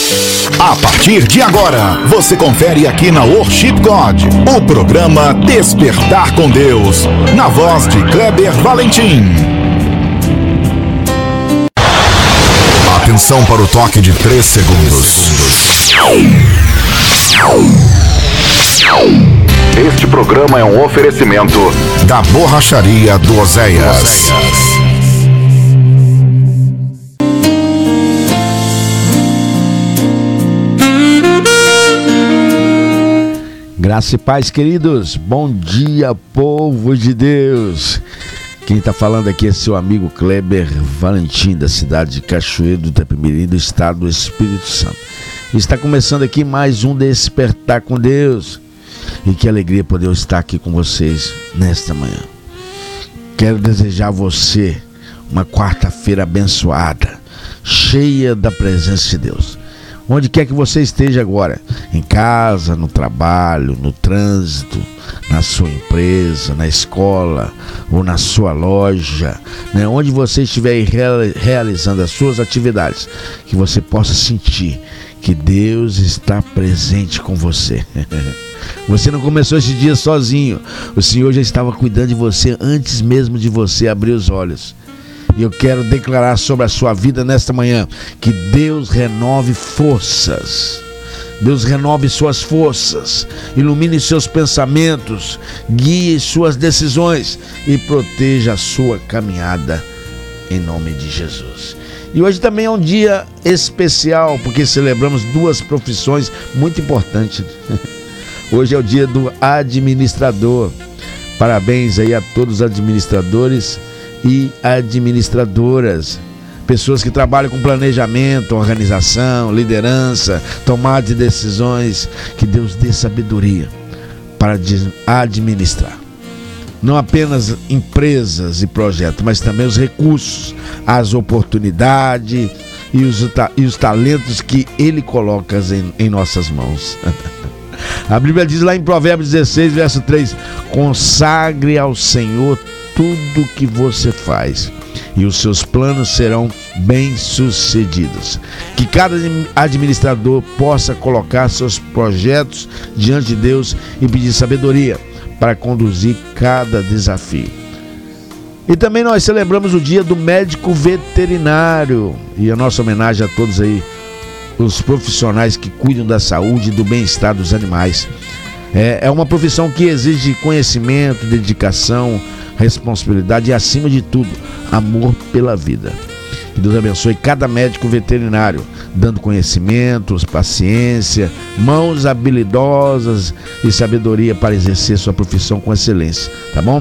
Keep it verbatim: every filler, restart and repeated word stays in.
A partir de agora, você confere aqui na Worship God, o programa Despertar com Deus, na voz de Kleber Valentim. Atenção para o toque de três segundos. Este programa é um oferecimento da Borracharia do Oséias. Graça e paz, queridos. Bom dia, povo de Deus. Quem está falando aqui é seu amigo Kleber Valentim, da cidade de Cachoeiro do Itapemirim, do estado do Espírito Santo. Está começando aqui mais um Despertar com Deus. E que alegria poder estar aqui com vocês nesta manhã. Quero desejar a você uma quarta-feira abençoada, cheia da presença de Deus. Onde quer que você esteja agora, em casa, no trabalho, no trânsito, na sua empresa, na escola ou na sua loja, né? Onde você estiver realizando as suas atividades, que você possa sentir que Deus está presente com você. Você não começou esse dia sozinho. O Senhor já estava cuidando de você antes mesmo de você abrir os olhos. E eu quero declarar sobre a sua vida nesta manhã que Deus renove forças. Deus renove suas forças, ilumine seus pensamentos, guie suas decisões e proteja a sua caminhada em nome de Jesus. E hoje também é um dia especial porque celebramos duas profissões muito importantes. Hoje é o dia do administrador. Parabéns aí a todos os administradores e administradoras, pessoas que trabalham com planejamento, organização, liderança, tomada de decisões. Que Deus dê sabedoria para administrar não apenas empresas e projetos, mas também os recursos, as oportunidades e os, e os talentos que Ele coloca em, em nossas mãos. A Bíblia diz lá em Provérbios dezesseis, verso três: consagre ao Senhor tudo que você faz e os seus planos serão bem-sucedidos. Que cada administrador possa colocar seus projetos diante de Deus e pedir sabedoria para conduzir cada desafio. E também nós celebramos o dia do médico veterinário, e a nossa homenagem a todos aí os profissionais que cuidam da saúde e do bem-estar dos animais. É, é uma profissão que exige conhecimento, dedicação, responsabilidade e, acima de tudo, amor pela vida. Que Deus abençoe cada médico veterinário, dando conhecimentos, paciência, mãos habilidosas e sabedoria para exercer sua profissão com excelência, tá bom?